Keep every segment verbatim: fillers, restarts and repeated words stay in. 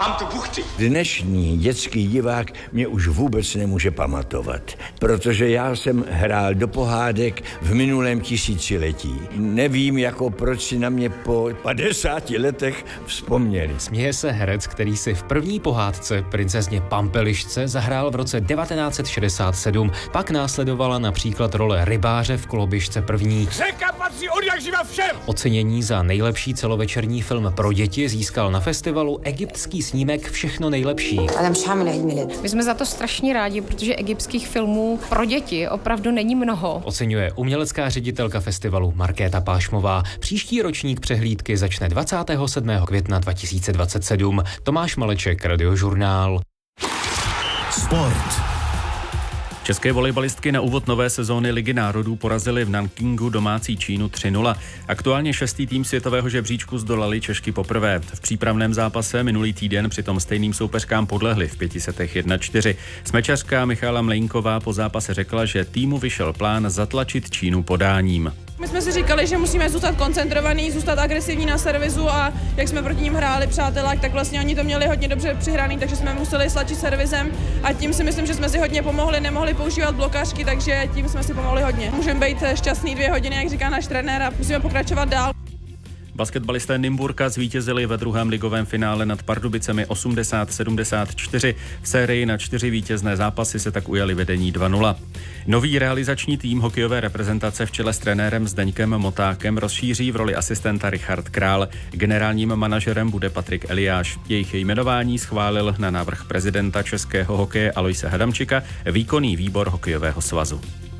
mám tu buchty. Dnešní dětský divák mě už vůbec nemůže pamatovat, protože já jsem hrál do pohádek v minulém tisíciletí. Nevím, jako proč si na mě po padesáti letech vzpomněli. Směje se herec, který si v první pohádce princezně Pampelišce zahrál v roce devatenáct set šedesát sedm. Pak následovala například role rybáře v Koloběžce první. Řeka patří odjakživa všem! Ocenění za nejlepší celovečerní film pro děti získal na festivalu egyptský snímek Všechno nejlepší. My jsme za to strašně rádi, protože egyptských filmů pro děti opravdu není mnoho. Oceňuje umělecká ředitelka festivalu Markéta Pášmová. Příští ročník přehlídky začne dvacátého sedmého května dva tisíce dvacet sedm. Tomáš Maleček, Radiožurnál. Sport. České volejbalistky na úvod nové sezóny Ligy národů porazily v Nankingu domácí Čínu tři nula. Aktuálně šestý tým světového žebříčku zdolali Češky poprvé. V přípravném zápase minulý týden přitom stejným soupeřkám podlehli v pěti setech jedna čtyři. Smečařka Michála Mlejnková po zápase řekla, že týmu vyšel plán zatlačit Čínu podáním. My jsme si říkali, že musíme zůstat koncentrovaný, zůstat agresivní na servisu a jak jsme proti ním hráli přátelák, tak vlastně oni to měli hodně dobře přihraný, takže jsme museli slačit servisem a tím si myslím, že jsme si hodně pomohli, nemohli používat blokařky, takže tím jsme si pomohli hodně. Můžeme být šťastný dvě hodiny, jak říká náš trenér, a musíme pokračovat dál. Basketbalisté Nymburka zvítězili ve druhém ligovém finále nad Pardubicemi osmdesát sedmdesát čtyři. V sérii na čtyři vítězné zápasy se tak ujali vedení dva nula. Nový realizační tým hokejové reprezentace v čele s trenérem Zdeňkem Motákem rozšíří v roli asistenta Richard Král. Generálním manažerem bude Patrik Eliáš. Jejich jmenování schválil na návrh prezidenta českého hokeje Aloise Hadamčika výkonný výbor hokejového svazu.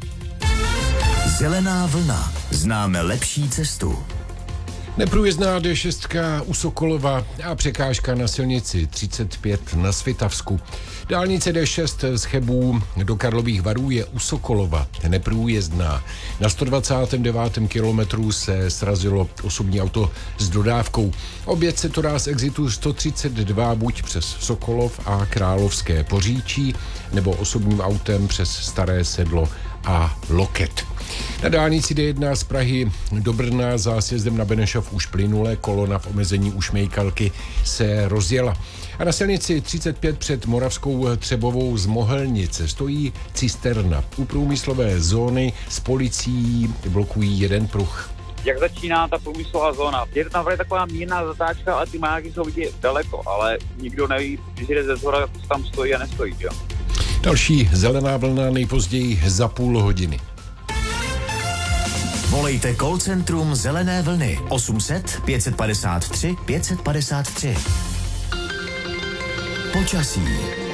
Zelená vlna. Známe lepší cestu. Neprůjezdná dé šest u Sokolova a překážka na silnici třicet pět na Svitavsku. Dálnice dé šest z Chebů do Karlových Varů je u Sokolova neprůjezdná. Na sto dvacátém devátém kilometru se srazilo osobní auto s dodávkou. Oběd se to dá z exitu sto třicet dva buď přes Sokolov a Královské Poříčí, nebo osobním autem přes Staré Sedlo a Loket. Na dálnici dé jedna z Prahy do Brna za sjezdem na Benešov už plynule, kolona v omezení u Šmejkalky se rozjela. A na silnici třicet pět před Moravskou Třebovou z Mohelnice stojí cisterna. U průmyslové zóny s policií blokují jeden pruh. Jak začíná ta průmyslová zóna? Je to tam taková mírná zatáčka, ale ty majáky jsou vidět daleko, ale nikdo neví, když jde ze zhora, tam stojí a nestojí. Jo? Další zelená vlna nejpozději za půl hodiny. Volejte call centrum Zelené vlny osm set pět padesát tři pět padesát tři. Počasí.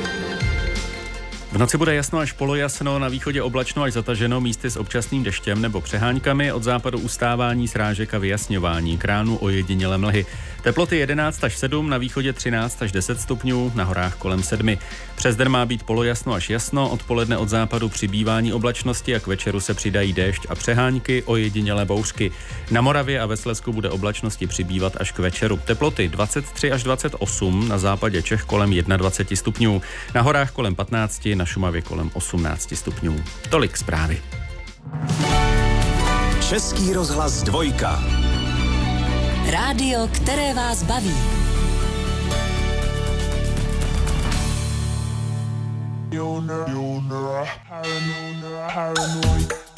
V noci bude jasno až polojasno, na východě oblačno až zataženo, místy s občasným deštěm nebo přeháňkami, od západu ustávání srážek a vyjasňování, k ránu ojedinělé mlhy. Teploty jedenáct až sedm, na východě třináct až deset stupňů, na horách kolem sedmi. Přes den má být polojasno až jasno, odpoledne od západu přibývání oblačnosti a k večeru se přidají déšť a přeháňky, ojedinělé bouřky. Na Moravě a ve Slezsku bude oblačnosti přibývat až k večeru. Teploty dvacet tři až dvacet osm, na západě Čech kolem dvacet jedna stupňů, na horách kolem patnáct, na Šumavě kolem osmnáct stupňů. Tolik zprávy. Český rozhlas dvojka. Rádio, které vás baví. You're not, you're not paranoid, paranoid.